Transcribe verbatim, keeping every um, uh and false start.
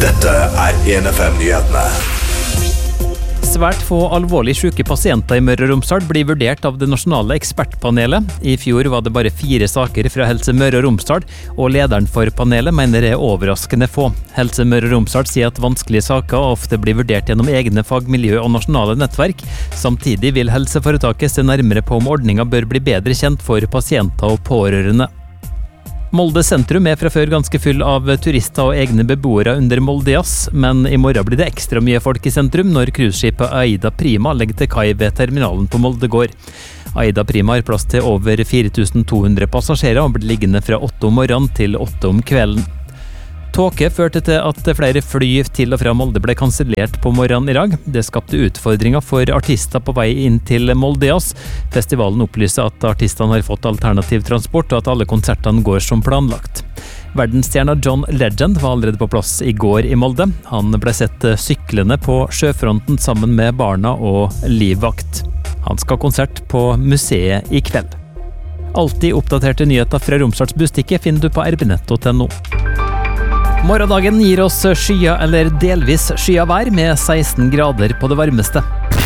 Dette er en F M-nyhetene. Svært få alvorlig syke pasienter i Møre og Romsdal blir vurdert av det nasjonale ekspertpanelet. I fjor var det bare fire saker fra Helse Møre og Romsdal, og lederen for panelet mener det er overraskende få. Helse Møre og Romsdal sier at vanskelige saker ofte blir vurdert gjennom egne fagmiljø og nasjonale nettverk. Samtidig vil helseforetaket se nærmere på om ordningen bør bli bedre kjent for pasienter og pårørende. Molde sentrum er fra før ganske full av turister og egne beboere under Moldejazz, men i morgen blir det ekstra mye folk i sentrum når cruiseskipet Aida Prima legger til kai ved terminalen på Molde gård. Aida Prima har plass til over fire tusen to hundre passasjerer og blir liggende fra åtte om morgenen til åtte om kvelden. Tåke førte til at flere fly til og fra Molde ble kansellert på morgenen i dag. Det skapte utfordringer for artister på vei inn til Moldejazz. Festivalen opplyser at artistene har fått alternativ transport, og at alle konsertene går som planlagt. Verdensstjerna John Legend var allerede på plass i går i Molde. Han ble sett syklende på sjøfronten sammen med barna og livvakt. Han skal ha konsert på museet i kveld. Alltid oppdaterte nyheter fra Romsdals Bustikke finner du på r b nett punktum no. Morgendagen gir oss skyer eller delvis skyer vær med seksten grader på det varmeste.